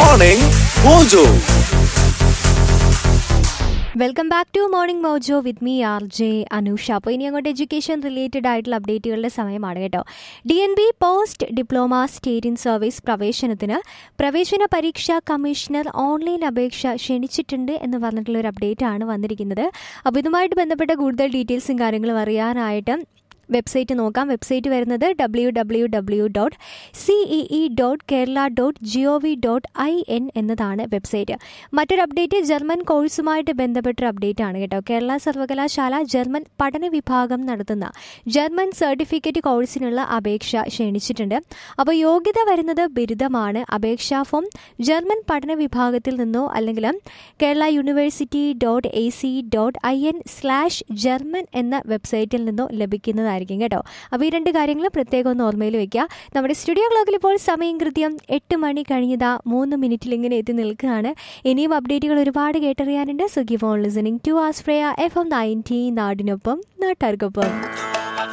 Morning Mojo. Welcome back to morning mojo with me R J Anusha. അപ്പോൾ ഇനി അങ്ങോട്ട് education related ആയിട്ടുള്ള അപ്ഡേറ്റുകളുടെ സമയമാണ് കേട്ടോ. DNB post diploma state in service പ്രവേശനത്തിന് പ്രവേശന പരീക്ഷാ കമ്മീഷണർ ഓൺലൈൻ അപേക്ഷ ക്ഷണിച്ചിട്ടുണ്ട് എന്ന് പറഞ്ഞിട്ടുള്ള ഒരു അപ്ഡേറ്റ് ആണ് വന്നിരിക്കുന്നത്. അപ്പോൾ ഇതുമായിട്ട് ബന്ധപ്പെട്ട കൂടുതൽ ഡീറ്റെയിൽസും കാര്യങ്ങളും അറിയാനായിട്ട് വെബ്സൈറ്റ് നോക്കാം. വെബ്സൈറ്റ് വരുന്നത് www.cee.kerala.gov.in എന്നതാണ് വെബ്സൈറ്റ്. മറ്റൊരു അപ്ഡേറ്റ് ജർമ്മൻ കോഴ്സുമായിട്ട് ബന്ധപ്പെട്ടൊരു അപ്ഡേറ്റ് ആണ് കേട്ടോ. കേരള സർവകലാശാല ജർമ്മൻ പഠന വിഭാഗം നടത്തുന്ന ജർമ്മൻ സർട്ടിഫിക്കറ്റ് കോഴ്സിനുള്ള അപേക്ഷ ക്ഷണിച്ചിട്ടുണ്ട്. അപ്പോൾ യോഗ്യത വരുന്നത് ബിരുദമാണ്. അപേക്ഷാ ഫോം ജർമ്മൻ പഠന വിഭാഗത്തിൽ നിന്നോ അല്ലെങ്കിൽ കേരള university.ac.in/German എന്ന വെബ്സൈറ്റിൽ നിന്നോ ലഭിക്കുന്നതായിരിക്കും കേട്ടോ. അപ്പോൾ ഈ രണ്ട് കാര്യങ്ങൾ പ്രത്യേകം ഒന്ന് ഓർമ്മയിൽ വെക്കുക. നമ്മുടെ സ്റ്റുഡിയോ ക്ലോക്കിൽ ഇപ്പോൾ സമയം കൃത്യം 8 മണി കഴിഞ്ഞതാ 3 മിനിറ്റിൽ ഇങ്ങനെ എത്തി നിൽക്കുകയാണ്. ഇനിയും അപ്ഡേറ്റുകൾ ഒരുപാട് കേട്ടറിയാനുണ്ട്. So keep on listening to Australia FM 90 നാടിനൊപ്പം നാട്ടാർക്കൊപ്പം.